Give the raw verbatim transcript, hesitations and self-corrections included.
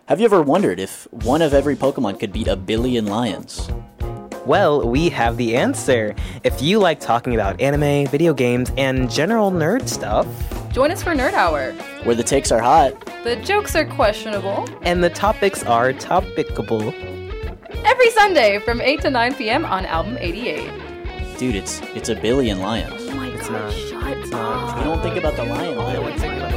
Have you ever wondered if one of every Pokemon could beat a billion lions? Well, we have the answer. If you like talking about anime, video games, and general nerd stuff, join us for Nerd Hour, where the takes are hot, the jokes are questionable, and the topics are topicable. Every Sunday from eight to nine p.m. on Album eighty-eight. Dude, it's it's a billion lions. Oh my It's god, not. shut It's up. not. You don't think about the lion. No one's thinking about